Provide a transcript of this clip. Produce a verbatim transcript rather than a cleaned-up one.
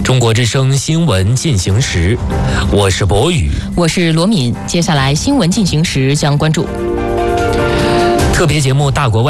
中国之声新闻进行时，我是博宇， 我是罗敏。接下来新闻进行时将关注特别节目《大国外》。